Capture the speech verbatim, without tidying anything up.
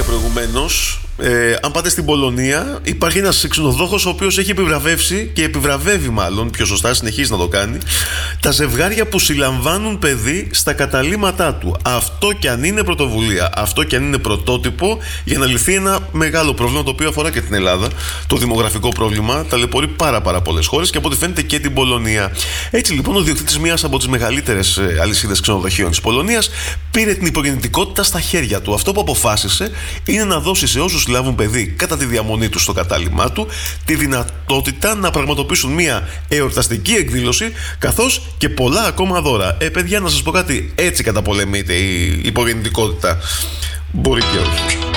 και προηγουμένως, ε, αν πάτε στην Πολωνία, υπάρχει ένας ξενοδόχος ο οποίος έχει επιβραβεύσει και επιβραβεύει, μάλλον πιο σωστά, συνεχίζει να το κάνει, τα ζευγάρια που συλλαμβάνουν παιδί στα καταλύματά του. Αυτό κι αν είναι πρωτοβουλία, αυτό κι αν είναι πρωτότυπο για να λυθεί ένα μεγάλο πρόβλημα το οποίο αφορά και την Ελλάδα. Το δημογραφικό πρόβλημα ταλαιπωρεί πάρα, πάρα πολλές χώρες και από ό,τι φαίνεται και την Πολωνία. Έτσι λοιπόν, ο διοκτήτης μιας από τις μεγαλύτερες αλυσίδες ξενοδοχείων της Πολωνίας πήρε την υπογεννητικότητα στα χέρια του. Αυτό που αποφάσισε είναι να δώσει σε όσους συλλάβουν παιδί κατά τη διαμονή του στο κατάλημά του τη δυνατότητα να πραγματοποιήσουν μια εορταστική εκδήλωση, καθώς και πολλά ακόμα δώρα. Ε, παιδιά, να σας πω κάτι, έτσι καταπολεμείται η υπογεννητικότητα. Μπορεί και όχι.